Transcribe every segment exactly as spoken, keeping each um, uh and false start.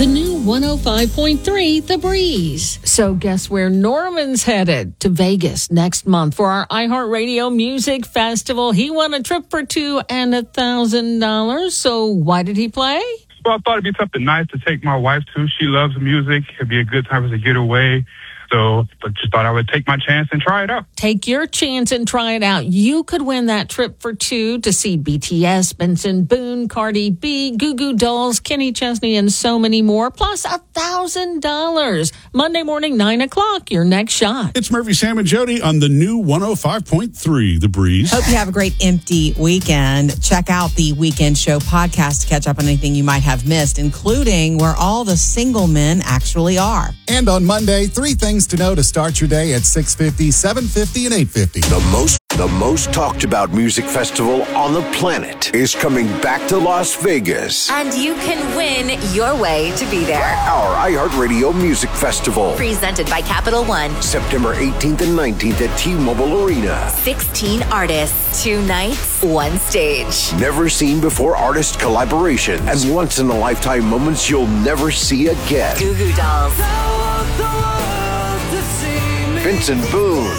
The new one oh five point three The Breeze. So guess where Norman's headed? To Vegas next month for our iHeartRadio Music Festival. He won a trip for two and a thousand dollars. So why did he play? Well, I thought it'd be something nice to take my wife to. She loves music. It'd be a good time to get away. So I just thought I would take my chance and try it out. Take your chance and try it out. You could win that trip for two to see B T S, Benson Boone, Cardi B, Goo Goo Dolls, Kenny Chesney, and so many more, plus a thousand dollars. Monday morning, nine o'clock, your next shot. It's Murphy, Sam, and Jody on the new one oh five point three The Breeze. Hope you have a great empty weekend. Check out the Weekend Show podcast to catch up on anything you might have missed, including where all the single men actually are. And on Monday, three things to know to start your day at six fifty, seven fifty, and eight fifty. The most the most talked about music festival on the planet is coming back to Las Vegas. And you can win your way to be there. Our iHeartRadio Music Festival. Presented by Capital One. September eighteenth and nineteenth at T-Mobile Arena. sixteen artists, two nights, one stage. Never seen before artist collaborations and once in a lifetime moments you'll never see again. Goo Goo Dolls. Benson Boone.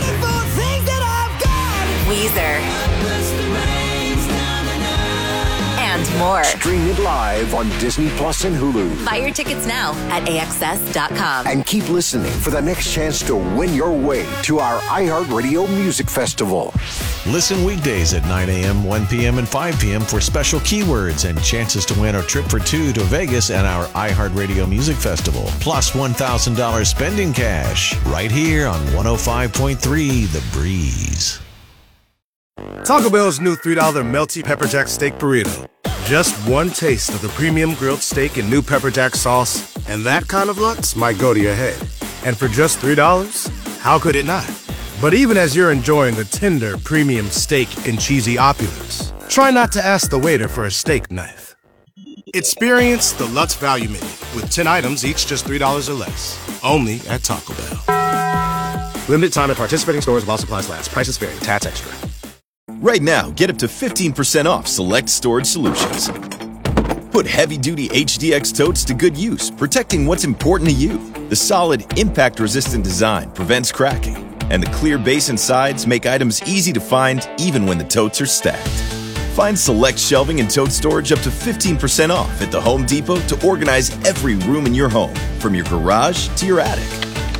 Weezer. And more. Stream it live on Disney Plus and Hulu. Buy your tickets now at A X S dot com. And keep listening for the next chance to win your way to our iHeartRadio Music Festival. Listen weekdays at nine a.m., one p.m., and five p.m. for special keywords and chances to win a trip for two to Vegas and our iHeartRadio Music Festival. Plus one thousand dollars spending cash right here on one oh five point three The Breeze. Taco Bell's new three dollar Melty Pepper Jack Steak Burrito. Just one taste of the premium grilled steak and new pepper jack sauce, and that kind of lux might go to your head. And for just three dollars, how could it not? But even as you're enjoying the tender, premium steak and cheesy opulence, try not to ask the waiter for a steak knife. Experience the Lutz Value Menu with ten items, each just three dollars or less. Only at Taco Bell. Limited time at participating stores while supplies last. Prices vary. Tax extra. Right now, get up to fifteen percent off select storage solutions. Put heavy-duty H D X totes to good use, protecting what's important to you. The solid, impact-resistant design prevents cracking, and the clear base and sides make items easy to find even when the totes are stacked. Find select shelving and tote storage up to fifteen percent off at the Home Depot to organize every room in your home, from your garage to your attic.